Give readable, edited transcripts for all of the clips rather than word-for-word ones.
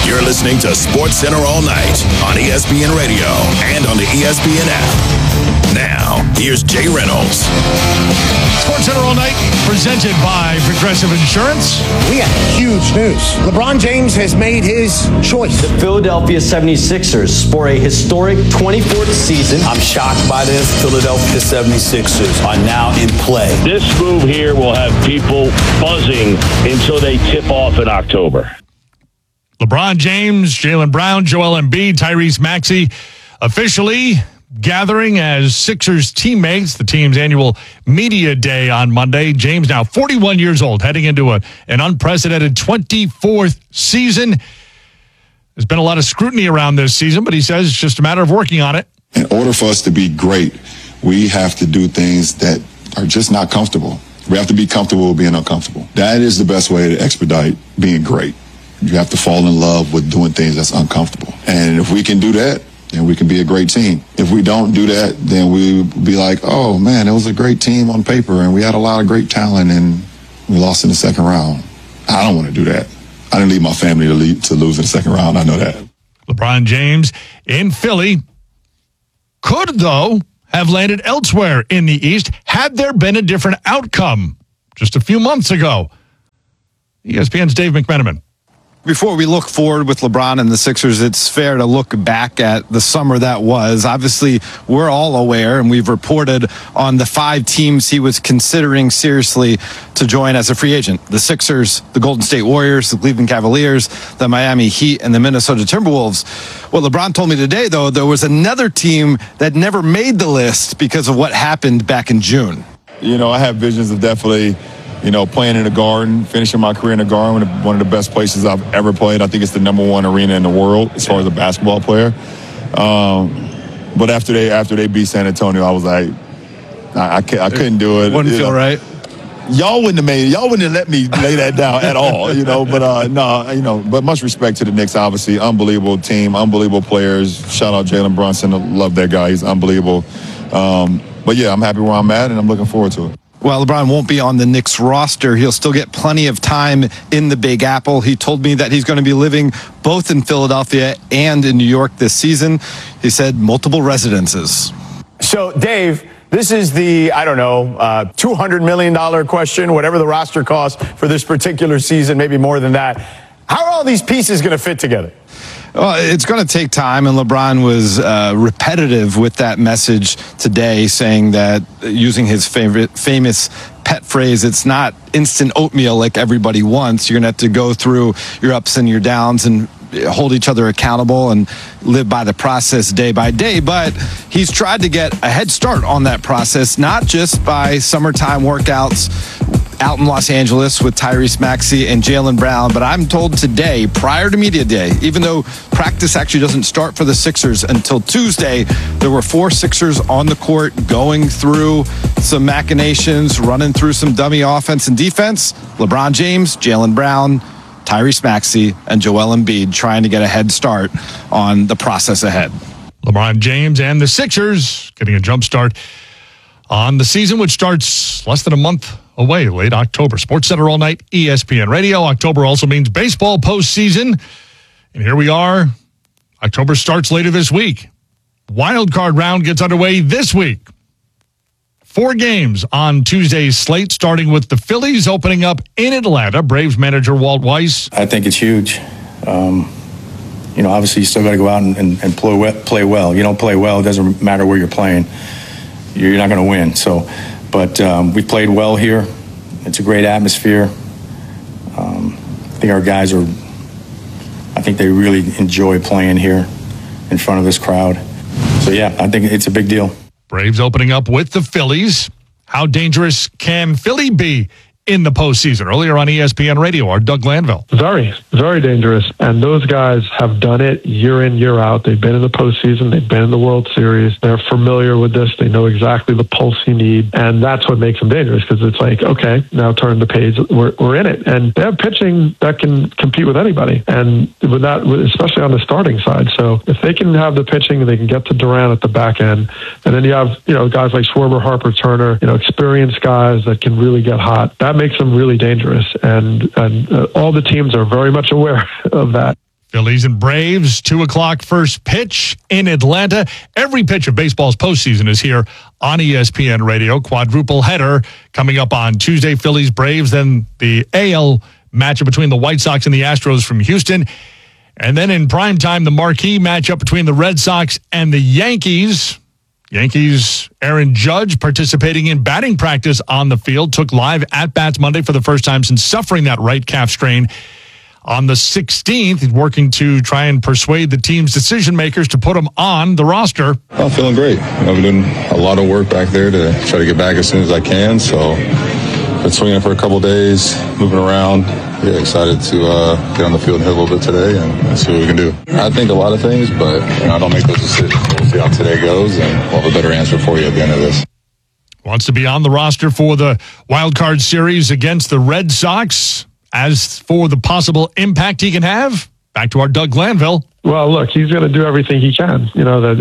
You're listening to SportsCenter all night on ESPN Radio and on the ESPN app. Now, here's Jay Reynolds. SportsCenter all night, presented by Progressive Insurance. We have huge news. LeBron James has made his choice. The Philadelphia 76ers sport a historic 24th season. I'm shocked by this. Philadelphia 76ers are now in play. This move here will have people buzzing until they tip off in October. LeBron James, Jaylen Brown, Joel Embiid, Tyrese Maxey officially gathering as Sixers teammates, the team's annual media day on Monday. James now 41 years old, heading into an unprecedented 24th season. There's been a lot of scrutiny around this season, but he says it's just a matter of working on it. In order for us to be great, we have to do things that are just not comfortable. We have to be comfortable with being uncomfortable. That is the best way to expedite being great. You have to fall in love with doing things that's uncomfortable. And if we can do that, then we can be a great team. If we don't do that, then we'll be like, oh, man, it was a great team on paper, and we had a lot of great talent, and we lost in the second round. I don't want to do that. I didn't leave my family to lose in the second round. I know that. LeBron James in Philly could, though, have landed elsewhere in the East had there been a different outcome just a few months ago. ESPN's Dave McMenamin. Before we look forward with LeBron and the Sixers, it's fair to look back at the summer that was. Obviously, we're all aware, and we've reported on the 5 teams he was considering seriously to join as a free agent. The Sixers, the Golden State Warriors, the Cleveland Cavaliers, the Miami Heat, and the Minnesota Timberwolves. What LeBron told me today, though, there was another team that never made the list because of what happened back in June. You know, I have visions of definitely, playing in the Garden, finishing my career in the Garden, one of the bbest places I've ever played. I think it's the #1 arena in the world as far as a basketball player. But after they beat San Antonio, I was like, I couldn't do it. Wouldn't feel right. Y'all wouldn't have let me lay that down at all, But much respect to the Knicks, obviously. Unbelievable team, unbelievable players. Shout out Jalen Brunson. I love that guy. He's unbelievable. But yeah, I'm happy where I'm at, and I'm looking forward to it. While LeBron won't be on the Knicks roster, he'll still get plenty of time in the Big Apple. He told me that he's going to be living both in Philadelphia and in New York this season. He said multiple residences. So, Dave, this is the, $200 million question, whatever the roster costs for this particular season, maybe more than that. How are all these pieces going to fit together? Well, it's going to take time, and LeBron was repetitive with that message today, saying that, using his famous pet phrase, it's not instant oatmeal like everybody wants. You're going to have to go through your ups and your downs and hold each other accountable and live by the process day by day. But he's tried to get a head start on that process, not just by summertime workouts out in Los Angeles with Tyrese Maxey and Jaylen Brown. But I'm told today, prior to media day, even though practice actually doesn't start for the Sixers until Tuesday, there were 4 Sixers on the court going through some machinations, running through some dummy offense and defense. LeBron James, Jaylen Brown, Tyrese Maxey, and Joel Embiid trying to get a head start on the process ahead. LeBron James and the Sixers getting a jump start on the season, which starts less than a month away, late October. SportsCenter all night, ESPN Radio. October also means baseball postseason. And here we are. October starts later this week. Wild card round gets underway this week. 4 games on Tuesday's slate, starting with the Phillies opening up in Atlanta. Braves manager Walt Weiss. I think it's huge. Obviously you still got to go out and play well. You don't play well, it doesn't matter where you're playing. You're not going to win. But we played well here. It's a great atmosphere. I think our guys they really enjoy playing here in front of this crowd. So, yeah, I think it's a big deal. Braves opening up with the Phillies. How dangerous can Philly be in the postseason? Earlier on ESPN Radio, our Doug Glanville. Very, very dangerous. And those guys have done it year in, year out. They've been in the postseason. They've been in the World Series. They're familiar with this. They know exactly the pulse you need. And that's what makes them dangerous, because it's like, okay, now turn the page. We're in it. And they have pitching that can compete with anybody. And with that, especially on the starting side. So if they can have the pitching, they can get to Durant at the back end. And then you have, guys like Schwarber, Harper, Turner, experienced guys that can really get hot. That makes them really dangerous, and all the teams are very much aware of that. Phillies and Braves, 2 o'clock first pitch in Atlanta. Every pitch of baseball's postseason is here on ESPN Radio. Quadruple header coming up on Tuesday, Phillies, Braves, then the AL matchup between the White Sox and the Astros from Houston. And then in primetime, the marquee matchup between the Red Sox and the Yankees. Yankees' Aaron Judge participating in batting practice on the field, took live at-bats Monday for the first time since suffering that right calf strain. On the 16th, he's working to try and persuade the team's decision makers to put him on the roster. I'm feeling great. I've been doing a lot of work back there to try to get back as soon as I can. So been swinging for a couple days, moving around. Yeah, excited to get on the field and hit a little bit today and see what we can do. I think a lot of things, but I don't make those decisions. We'll see how today goes, and we'll have a better answer for you at the end of this. Wants to be on the roster for the wild card series against the Red Sox. As for the possible impact he can have, back to our Doug Glanville. Well, look, he's going to do everything he can,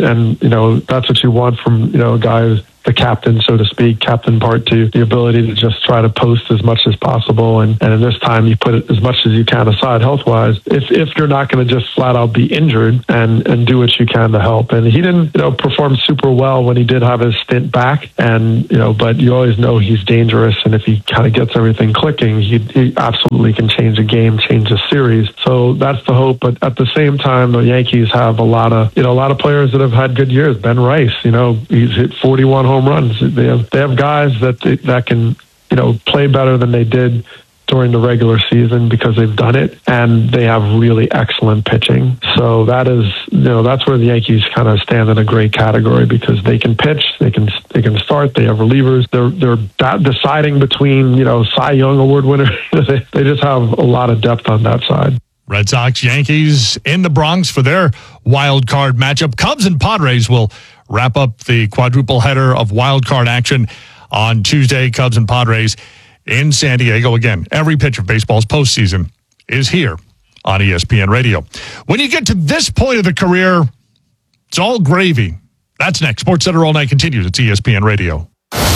that's what you want from, a guy who's the captain, so to speak, captain part 2, the ability to just try to post as much as possible. And in this time, you put it as much as you can aside health-wise, if you're not going to just flat out be injured and do what you can to help. And he didn't, perform super well when he did have his stint back. And, but you always know he's dangerous. And if he kind of gets everything clicking, he absolutely can change a game, change a series. So that's the hope. But at the same time, the Yankees have a lot of players that have had good years. Ben Rice, he's hit 41 home runs. They have guys that can, play better than they did during the regular season because they've done it, and they have really excellent pitching. So that is, that's where the Yankees kind of stand in a great category because they can pitch, they can start, they have relievers. They're deciding between, Cy Young Award winner. They just have a lot of depth on that side. Red Sox, Yankees in the Bronx for their wild card matchup. Cubs and Padres will wrap up the quadruple header of wild card action on Tuesday. Cubs and Padres in San Diego. Again, every pitch of baseball's postseason is here on ESPN Radio. When you get to this point of the career, it's all gravy. That's next. SportsCenter All Night continues. It's ESPN Radio.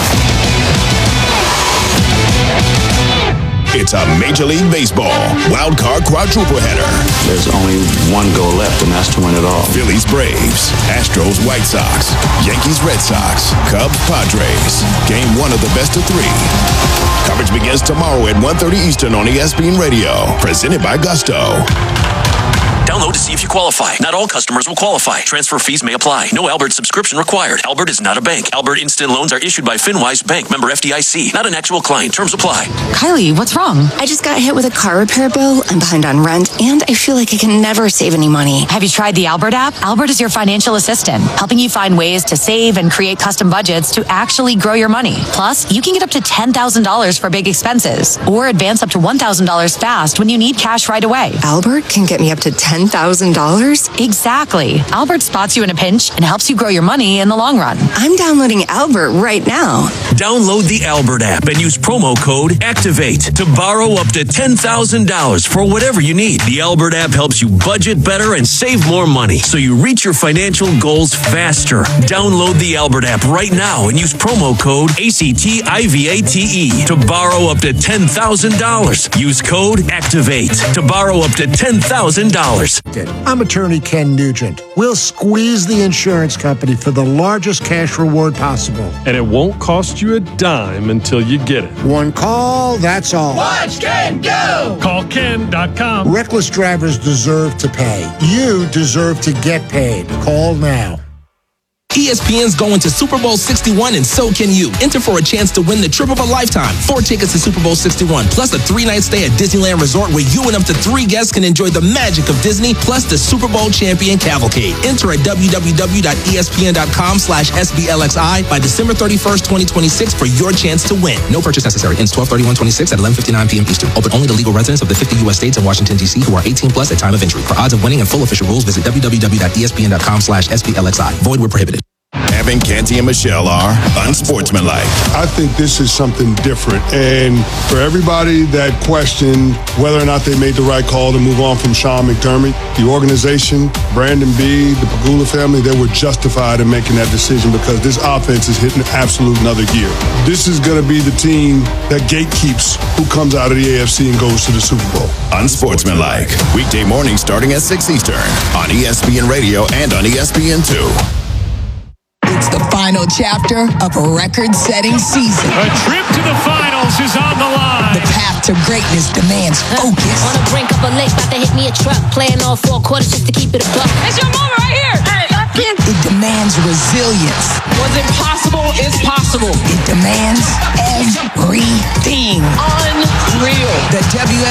It's a Major League Baseball wild card quadruple header. There's only one goal left, and that's to win it all. Phillies, Braves, Astros, White Sox, Yankees, Red Sox, Cubs, Padres. Game 1 of the best of 3. Coverage begins tomorrow at 1:30 Eastern on ESPN Radio. Presented by Gusto. Download to see if you qualify. Not all customers will qualify. Transfer fees may apply. No Albert subscription required. Albert is not a bank. Albert Instant Loans are issued by FinWise Bank, member FDIC. Not an actual client. Terms apply. Kylie, what's wrong? I just got hit with a car repair bill. I'm behind on rent, and I feel like I can never save any money. Have you tried the Albert app? Albert is your financial assistant, helping you find ways to save and create custom budgets to actually grow your money. Plus, you can get up to $10,000 for big expenses, or advance up to $1,000 fast when you need cash right away. Albert can get me up to $10,000? Exactly. Albert spots you in a pinch and helps you grow your money in the long run. I'm downloading Albert right now. Download the Albert app and use promo code ACTIVATE to borrow up to $10,000 for whatever you need. The Albert app helps you budget better and save more money so you reach your financial goals faster. Download the Albert app right now and use promo code ACTIVATE to borrow up to $10,000. Use code ACTIVATE to borrow up to $10,000. I'm attorney Ken Nugent. We'll squeeze the insurance company for the largest cash reward possible. And it won't cost you a dime until you get it. One call, that's all. Watch Ken go! Call Ken.com. Reckless drivers deserve to pay. You deserve to get paid. Call now. ESPN's going to Super Bowl 61, and so can you. Enter for a chance to win the trip of a lifetime. 4 tickets to Super Bowl 61, plus a 3-night stay at Disneyland Resort where you and up to 3 guests can enjoy the magic of Disney, plus the Super Bowl champion cavalcade. Enter at www.espn.com/SBLXI by December 31st, 2026 for your chance to win. No purchase necessary. Ends 12/31/26 at 11:59 p.m. Eastern. Open only to legal residents of the 50 U.S. states and Washington, D.C. who are 18 plus at time of entry. For odds of winning and full official rules, visit www.espn.com/SBLXI. Void where prohibited. Kevin, Canty, and Michelle are unsportsmanlike. I think this is something different. And for everybody that questioned whether or not they made the right call to move on from Sean McDermott, the organization, Brandon Beane, the Pagula family, they were justified in making that decision because this offense is hitting absolute another gear. This is going to be the team that gatekeeps who comes out of the AFC and goes to the Super Bowl. Unsportsmanlike. Weekday mornings starting at 6 Eastern on ESPN Radio and on ESPN2. It's the final chapter of a record-setting season. A trip to the finals is on the line. The path to greatness demands focus. On the brink of a lake, about to hit me a truck. Playing all 4 quarters just to keep it a buck. It's your moment right here. It demands resilience. What's impossible is possible. It demands everything. Unreal. The